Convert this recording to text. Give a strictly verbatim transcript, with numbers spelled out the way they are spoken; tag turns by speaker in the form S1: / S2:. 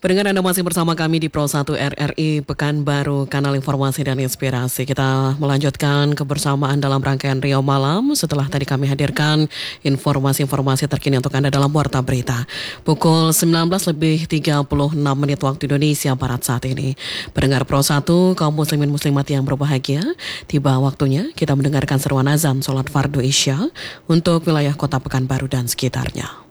S1: Pendengar, Anda masih bersama kami di Pro satu R R I Pekanbaru, kanal informasi dan inspirasi. Kita melanjutkan kebersamaan dalam rangkaian Riau Malam setelah tadi kami hadirkan informasi-informasi terkini untuk Anda dalam Warta Berita. Pukul sembilan belas lebih tiga puluh enam menit waktu Indonesia Barat saat ini. Pendengar Pro satu, kaum muslimin muslimat yang berbahagia, tiba waktunya kita mendengarkan seruan azan sholat fardu isya untuk wilayah kota Pekanbaru dan sekitarnya.